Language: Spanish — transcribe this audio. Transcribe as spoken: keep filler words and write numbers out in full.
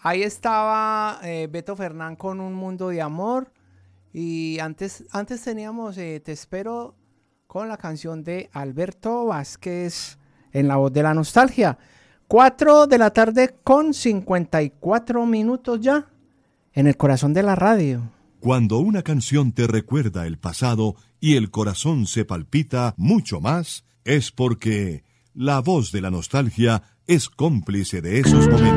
Ahí estaba eh, Beto Fernán con Un Mundo de Amor. Y antes, antes teníamos eh, Te Espero con la canción de Alberto Vázquez en la voz de la nostalgia. Cuatro de la tarde con cincuenta y cuatro minutos ya en el corazón de la radio. Cuando una canción te recuerda el pasado y el corazón se palpita mucho más, es porque la voz de la nostalgia es cómplice de esos momentos.